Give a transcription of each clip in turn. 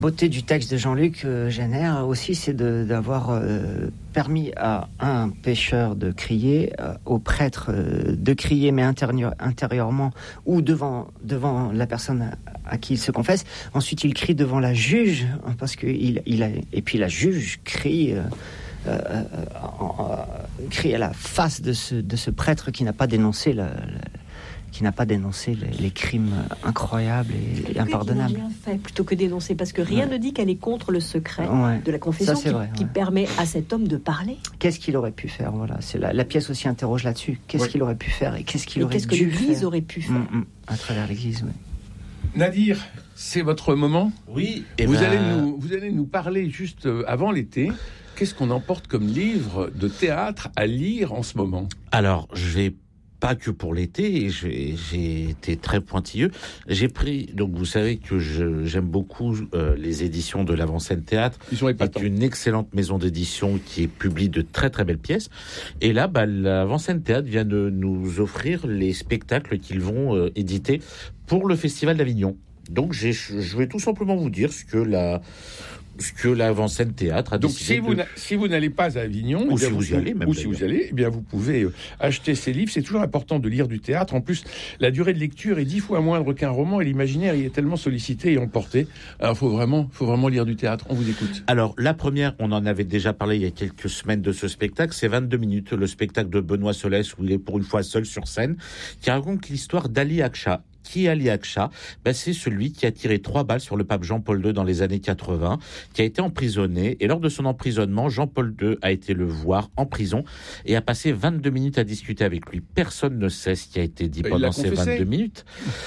Beauté du texte de Jean-Luc Génère aussi, c'est d'avoir permis à un pécheur de crier, au prêtre de crier, mais intérieurement ou devant la personne à qui il se confesse. Ensuite, il crie devant la juge, parce que et puis la juge crie à la face de ce prêtre qui n'a pas dénoncé les crimes incroyables et impardonnables. Bien fait plutôt que dénoncer, parce que rien ne dit qu'elle est contre le secret de la confession qui permet à cet homme de parler. Qu'est-ce qu'il aurait pu faire ? Voilà, c'est la pièce aussi interroge là-dessus. Qu'est-ce qu'il aurait pu faire et qu'est-ce qu'il aurait qu'est-ce dû que l'Église faire aurait pu faire à travers l'Église. Oui. Nadir, c'est votre moment. Oui. Vous allez nous parler juste avant l'été. Qu'est-ce qu'on emporte comme livre de théâtre à lire en ce moment ? Alors, je vais pas que pour l'été, j'ai été très pointilleux. J'ai pris, donc vous savez que j'aime beaucoup les éditions de l'Avant-Scène Théâtre. Ils sont épatants. C'est une excellente maison d'édition qui publie de très très belles pièces. Et là, l'Avant-Scène Théâtre vient de nous offrir les spectacles qu'ils vont éditer pour le Festival d'Avignon. Donc je vais tout simplement vous dire ce que l'Avant-Scène Théâtre a décidé. Donc si vous n'allez pas à Avignon, ou si vous y allez, eh bien vous pouvez acheter ces livres. C'est toujours important de lire du théâtre. En plus, la durée de lecture est 10 fois moindre qu'un roman et l'imaginaire y est tellement sollicité et emporté. Alors faut vraiment lire du théâtre. On vous écoute. Alors la première, on en avait déjà parlé il y a quelques semaines de ce spectacle, c'est 22 minutes, le spectacle de Benoît Solès où il est pour une fois seul sur scène, qui raconte l'histoire d'Ali Akcha. Qui est Ali Akcha ? C'est celui qui a tiré 3 balles sur le pape Jean-Paul II dans les années 80, qui a été emprisonné. Et lors de son emprisonnement, Jean-Paul II a été le voir en prison et a passé 22 minutes à discuter avec lui. Personne ne sait ce qui a été dit pendant ces 22 minutes.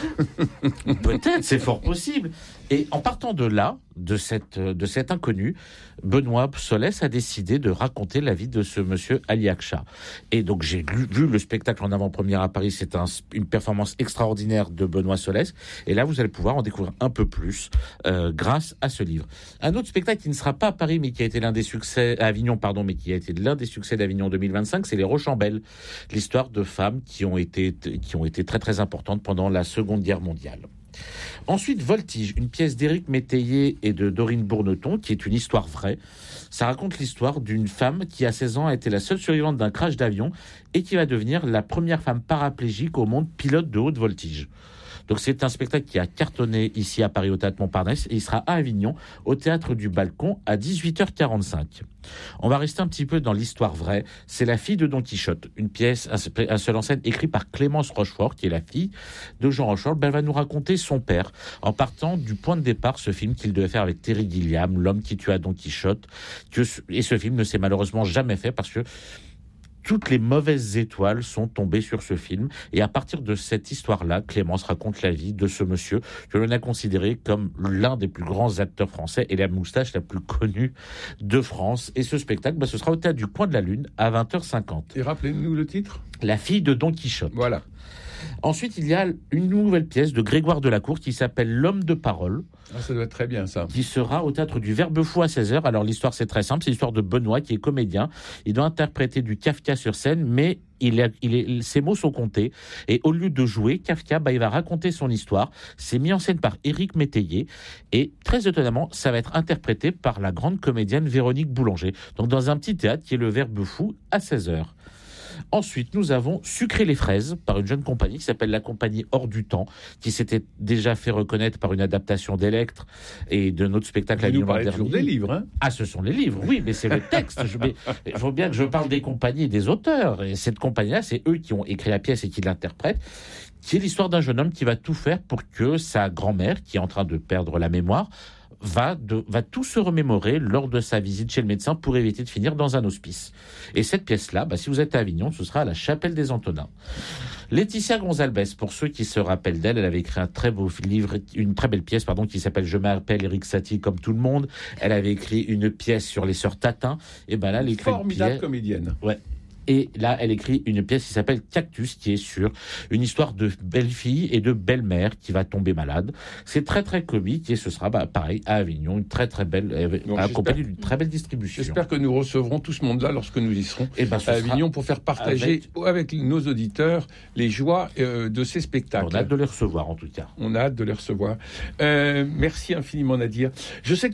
Peut-être, c'est fort possible. Et en partant de là, de cet inconnu, Benoît Solès a décidé de raconter la vie de ce monsieur Ali Akcha. Et donc j'ai vu le spectacle en avant-première à Paris, c'est une performance extraordinaire de Benoît Solès. Et là, vous allez pouvoir en découvrir un peu plus grâce à ce livre. Un autre spectacle qui ne sera pas à Paris, mais qui a été l'un des succès à Avignon, mais qui a été l'un des succès d'Avignon 2025, c'est Les Rochambeaux, l'histoire de femmes qui ont été très très importantes pendant la Seconde Guerre mondiale. Ensuite, Voltige, une pièce d'Éric Métayer et de Dorine Bourneton, qui est une histoire vraie. Ça raconte l'histoire d'une femme qui, à 16 ans, a été la seule survivante d'un crash d'avion et qui va devenir la première femme paraplégique au monde pilote de haute voltige. Donc c'est un spectacle qui a cartonné ici à Paris au Théâtre Montparnasse et il sera à Avignon au Théâtre du Balcon à 18h45. On va rester un petit peu dans l'histoire vraie. C'est La fille de Don Quichotte, une pièce, un seul en scène écrit par Clémence Rochefort, qui est la fille de Jean Rochefort. Elle va nous raconter son père en partant du point de départ, ce film qu'il devait faire avec Terry Gilliam, L'homme qui tua Don Quichotte. Et ce film ne s'est malheureusement jamais fait parce que toutes les mauvaises étoiles sont tombées sur ce film. Et à partir de cette histoire-là, Clémence raconte la vie de ce monsieur que l'on a considéré comme l'un des plus grands acteurs français et la moustache la plus connue de France. Et ce spectacle, ce sera au Théâtre du Coin de la Lune à 20h50. Et rappelez-nous le titre ? La fille de Don Quichotte. Voilà. Ensuite, il y a une nouvelle pièce de Grégoire Delacour qui s'appelle L'homme de parole. Ça doit être très bien, ça. Qui sera au Théâtre du Verbe Fou à 16h. Alors, l'histoire, c'est très simple. C'est l'histoire de Benoît, qui est comédien. Il doit interpréter du Kafka sur scène, mais ses mots sont comptés. Et au lieu de jouer, Kafka, il va raconter son histoire. C'est mis en scène par Éric Métayer. Et très étonnamment, ça va être interprété par la grande comédienne Véronique Boulanger. Donc, dans un petit théâtre qui est le Verbe Fou à 16h. Ensuite, nous avons Sucré les fraises par une jeune compagnie qui s'appelle la compagnie Hors du Temps, qui s'était déjà fait reconnaître par une adaptation d'Electre et de notre spectacle. Vous nous parlez toujours des livres, hein ? Ah, ce sont les livres, oui, mais c'est le texte. Il faut bien que je parle des compagnies et des auteurs. Et cette compagnie-là, c'est eux qui ont écrit la pièce et qui l'interprètent, qui est l'histoire d'un jeune homme qui va tout faire pour que sa grand-mère, qui est en train de perdre la mémoire, va tout se remémorer lors de sa visite chez le médecin pour éviter de finir dans un hospice. Et cette pièce-là, si vous êtes à Avignon, ce sera à la Chapelle des Antonins. Laetitia Gonzalez, pour ceux qui se rappellent d'elle, elle avait écrit un très beau livre, une très belle pièce, qui s'appelle Je m'appelle Éric Satie comme tout le monde. Elle avait écrit une pièce sur les sœurs Tatin. Et là, elle écrit formidable comédienne. Ouais. Et là, elle écrit une pièce qui s'appelle Cactus, qui est sur une histoire de belle-fille et de belle-mère qui va tomber malade. C'est très, très comique et ce sera, pareil, à Avignon, une très, très belle, accompagnée d'une très belle distribution. J'espère que nous recevrons tout ce monde-là lorsque nous y serons à Avignon pour faire partager avec nos auditeurs les joies de ces spectacles. On a hâte de les recevoir, en tout cas. On a hâte de les recevoir. Merci infiniment, Nadir. Je sais